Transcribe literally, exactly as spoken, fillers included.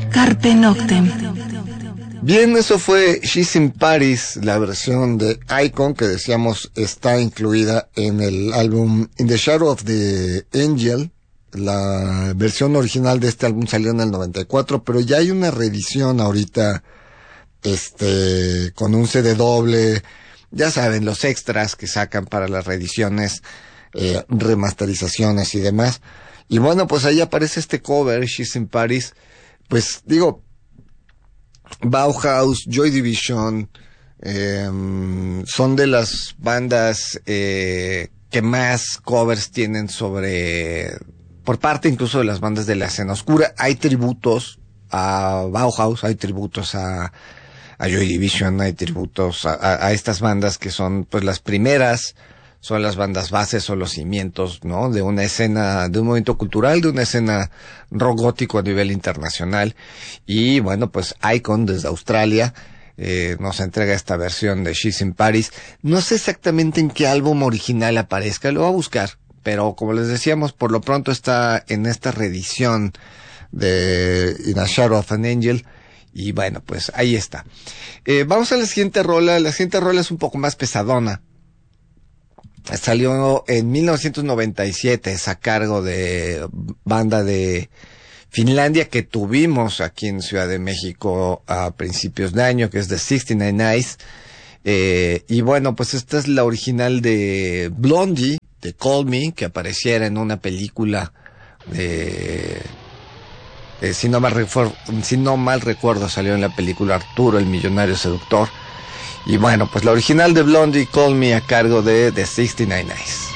Carpe Noctem. Bien, eso fue She's in Paris, la versión de Icon que decíamos está incluida en el álbum In the Shadow of the Angel. La versión original de este álbum salió en el noventa y cuatro, pero ya hay una reedición ahorita, este, con un C D doble, ya saben, los extras que sacan para las reediciones, eh, remasterizaciones y demás. Y bueno, pues ahí aparece este cover, She's in Paris. Pues digo, Bauhaus, Joy Division, eh, son de las bandas eh, que más covers tienen sobre, por parte incluso de las bandas de la escena oscura. Hay tributos a Bauhaus, hay tributos a, a Joy Division, hay tributos a, a, a estas bandas que son pues las primeras, son las bandas bases o los cimientos, ¿no? De una escena, de un movimiento cultural, de una escena rock gótico a nivel internacional. Y bueno, pues Icon desde Australia eh, nos entrega esta versión de She's in Paris. No sé exactamente en qué álbum original aparezca, lo voy a buscar, pero como les decíamos, por lo pronto está en esta reedición de In a Shadow of an Angel. Y bueno, pues ahí está. Eh, vamos a la siguiente rola. La siguiente rola es un poco más pesadona. Salió en mil novecientos noventa y siete, es a cargo de banda de Finlandia que tuvimos aquí en Ciudad de México a principios de año, que es de sesenta y nueve Eyes. Eh, y bueno, pues esta es la original de Blondie, de Call Me, que apareciera en una película de... Eh, si, no mal refor- si no mal recuerdo, salió en la película Arturo, el millonario seductor. Y bueno, pues la original de Blondie, Call Me, a cargo de The sesenta y nueve Eyes.